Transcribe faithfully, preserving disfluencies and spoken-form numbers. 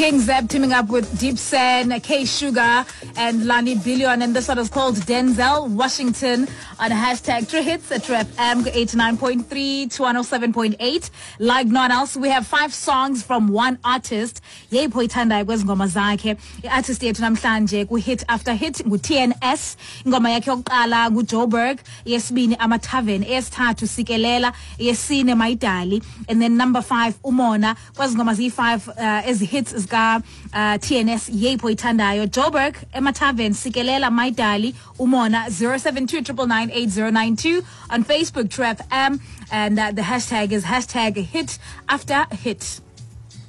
King Zeb teaming up with Deep Sen, K Sugar, and Lani Billion, and this one is called Denzel Washington on hashtag True Hits at True F M eighty-nine point three to one oh seven point eight. Like none else, we have five songs from one artist. Yepho ithandai kwezingoma zakhe. I-artist yethu namhlanje ku hit after hit ngu T N S. Ingoma yakhe yokuqala ngu Joburg, yesibini Amathaveni, eyesithathu Sikelela, yesine Mayidali, and then number five Umona. Kwezingoma zi-five uh, as hits is uh, T N S, Yepho ithandayo, Joburg, Emathaveni, Sikelela, Mayidali, Umona. Zero seven two nine nine eight zero nine two on Facebook, True F M, and uh, the hashtag is hashtag hit after hit.